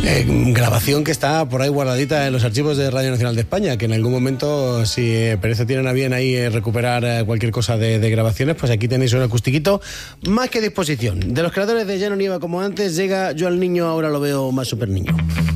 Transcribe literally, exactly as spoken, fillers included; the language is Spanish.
Eh, grabación que está por ahí guardadita en los archivos de Radio Nacional de España, que en algún momento, si parece tienen a bien ahí eh, recuperar eh, cualquier cosa de, de grabaciones, pues aquí tenéis un acustiquito más que a disposición. De los creadores de Ya no nieva como antes, llega Yo al niño ahora lo veo más super niño.